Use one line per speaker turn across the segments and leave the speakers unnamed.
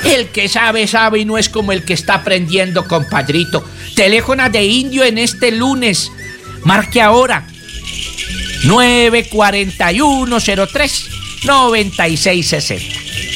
El que sabe, sabe y no es como el que está aprendiendo, compadrito. Teléfono de indio en este lunes. Marque ahora. 941-03-9660.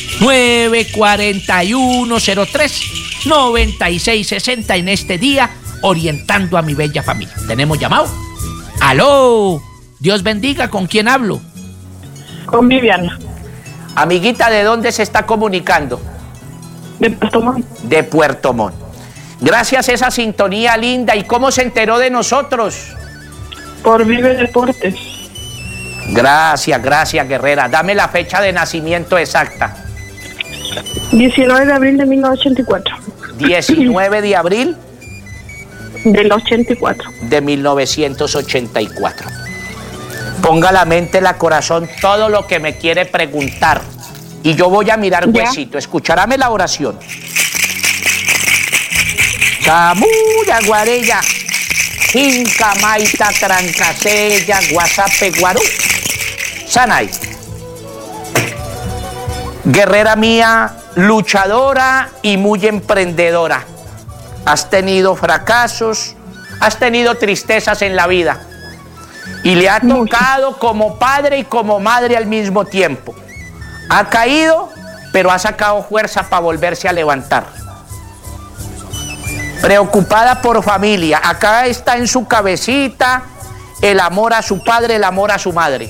941-03-9660 en este día, orientando a mi bella familia. ¿Tenemos llamado? ¡Aló! Dios bendiga, ¿con quién hablo?
Con Viviana.
Amiguita, ¿de dónde se está comunicando?
De Puerto Montt.
De Puerto Montt. Gracias a esa sintonía linda. ¿Y cómo se enteró de nosotros?
Por Vive Deportes.
Gracias, guerrera. Dame la fecha de nacimiento exacta.
19 de abril de 1984.
19 de abril
del 84.
De 1984. Ponga la mente, la corazón, todo lo que me quiere preguntar. Y yo voy a mirar huesito. Escucharáme la oración. Camuya, Guarella, Inca, Maita, Trancasella, Guasape, Guarú, Sanay. Guerrera mía, luchadora y muy emprendedora. Has tenido fracasos, has tenido tristezas en la vida. Y le ha tocado como padre y como madre al mismo tiempo. Ha caído, pero ha sacado fuerza para volverse a levantar. Preocupada por familia. Acá está en su cabecita el amor a su padre, el amor a su madre.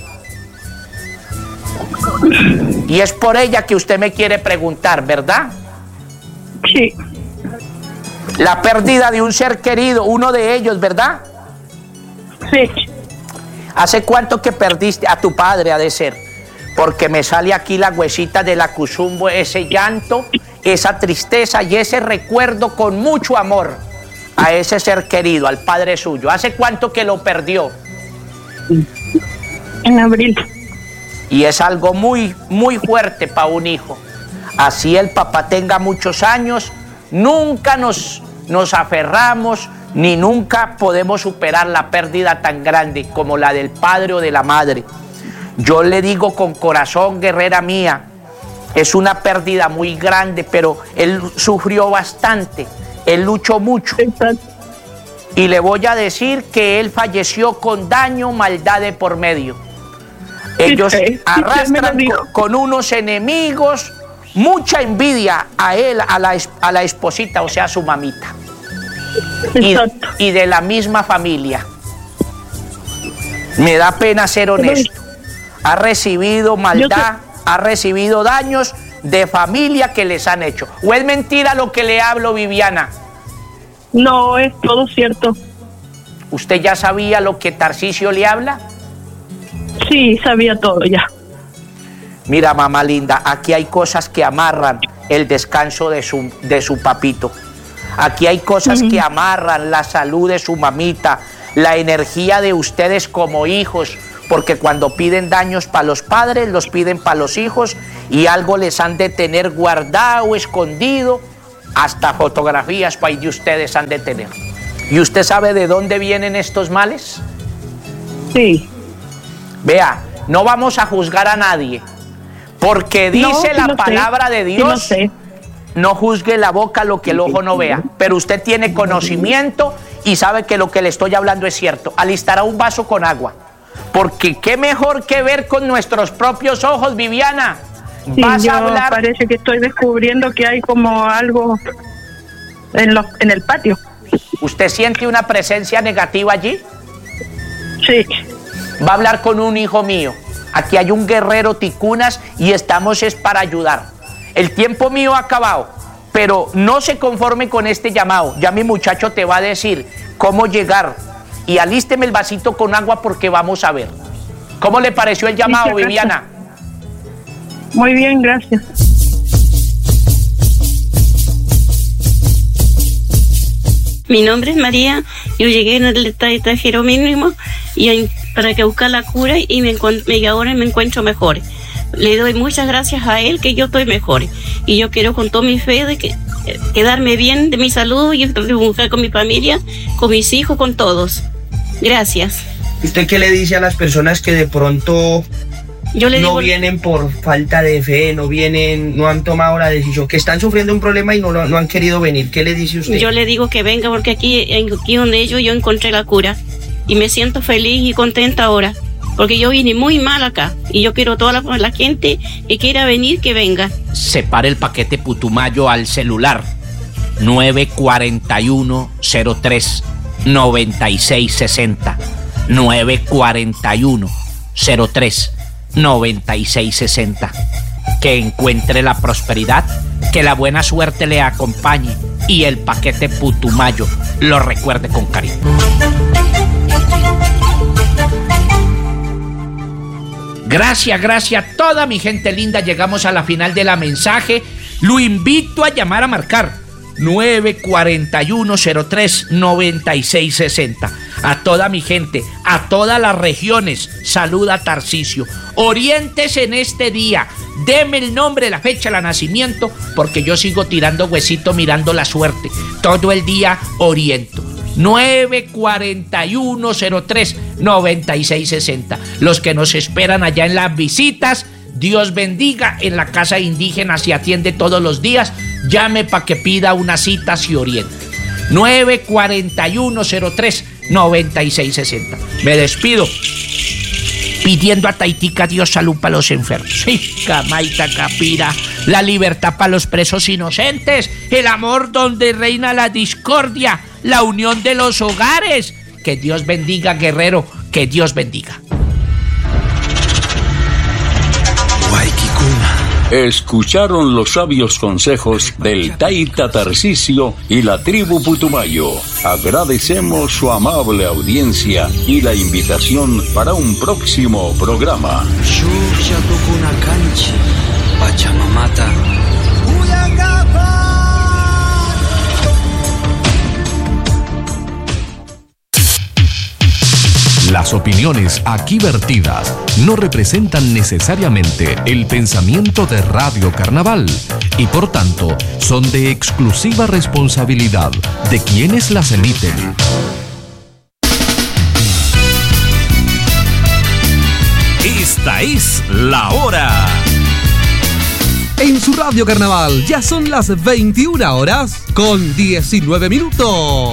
Y es por ella que usted me quiere preguntar, ¿verdad?
Sí.
La pérdida de un ser querido, uno de ellos, ¿verdad?
Sí.
¿Hace cuánto que perdiste a tu padre, ha de ser? Porque me sale aquí la huesita de la Cuzumbo, ese llanto, esa tristeza y ese recuerdo con mucho amor a ese ser querido, al padre suyo. ¿Hace cuánto que lo perdió?
En abril.
Y es algo muy, muy fuerte para un hijo. Así el papá tenga muchos años, nunca nos aferramos, ni nunca podemos superar la pérdida tan grande como la del padre o de la madre. Yo le digo con corazón, guerrera mía, es una pérdida muy grande, pero él sufrió bastante, él luchó mucho. Y le voy a decir que él falleció con daño, maldad de por medio. Ellos arrastran con unos enemigos, mucha envidia a él, a la esposita, o sea, a su mamita. Y de la misma familia. Me da pena ser honesto. Ha recibido maldad, ha recibido daños de familia que les han hecho. ¿O es mentira lo que le hablo, Viviana?
No, es todo cierto.
¿Usted ya sabía lo que Tarcisio le habla?
Sí, sabía todo ya.
Mira, mamá linda, aquí hay cosas que amarran el descanso de su papito. Aquí hay cosas que amarran la salud de su mamita, la energía de ustedes como hijos, porque cuando piden daños para los padres, los piden para los hijos y algo les han de tener guardado, escondido, hasta fotografías para ahí de ustedes han de tener. ¿Y usted sabe de dónde vienen estos males?
Sí.
Vea, no vamos a juzgar a nadie, porque dice la palabra de Dios, no juzgue la boca lo que el ojo no vea, pero usted tiene conocimiento y sabe que lo que le estoy hablando es cierto. Alistará un vaso con agua, porque qué mejor que ver con nuestros propios ojos, Viviana.
Sí,
vas a hablar.
Parece que estoy descubriendo que hay como algo en el patio.
¿Usted siente una presencia negativa allí?
Sí.
Va a hablar con un hijo mío. Aquí hay un guerrero ticunas y estamos es para ayudar. El tiempo mío ha acabado, pero no se conforme con este llamado. Ya mi muchacho te va a decir cómo llegar. Y alísteme el vasito con agua porque vamos a ver. ¿Cómo le pareció el llamado, sí, Viviana?
Muy bien, gracias.
Mi nombre es María, yo llegué en el extranjero mínimo y para que buscar la cura y ahora me encuentro mejor. Le doy muchas gracias a él que yo estoy mejor y yo quiero con toda mi fe de quedarme bien de mi salud y buscar con mi familia, con mis hijos, con todos. Gracias.
¿Usted qué le dice a las personas que de pronto no vienen por falta de fe, no han tomado la decisión, que están sufriendo un problema y no han querido venir. ¿Qué le dice usted?
Yo le digo que venga porque aquí donde yo encontré la cura y me siento feliz y contenta ahora, porque yo vine muy mal acá y yo quiero toda la gente que quiera venir que venga.
Separe el paquete Putumayo al celular 941-03-9660 941-03-9660. Que encuentre la prosperidad, que la buena suerte le acompañe y el paquete Putumayo lo recuerde con cariño. Gracias toda mi gente linda. Llegamos a la final de la mensaje. Lo invito a llamar a marcar 941-03-9660. A toda mi gente, a todas las regiones, saluda Tarcisio. Oriéntese en este día, deme el nombre, la fecha, el nacimiento, porque yo sigo tirando huesito mirando la suerte. Todo el día oriento. 941-03-9660. Los que nos esperan allá en las visitas, Dios bendiga. En la casa indígena se atiende todos los días. Llame para que pida una cita, se oriente. 941-03-9660. Me despido pidiendo a Taitica Dios salud para los enfermos. Sí, Camaita Capira, la libertad para los presos inocentes, el amor donde reina la discordia, la unión de los hogares. Que Dios bendiga, guerrero, que Dios bendiga.
Escucharon los sabios consejos del Taita Tarcisio y la tribu Putumayo. Agradecemos su amable audiencia y la invitación para un próximo programa.
Las opiniones aquí vertidas no representan necesariamente el pensamiento de Radio Carnaval y por tanto son de exclusiva responsabilidad de quienes las emiten.
Esta es la hora.
En su Radio Carnaval ya son las 21 horas con 19 minutos.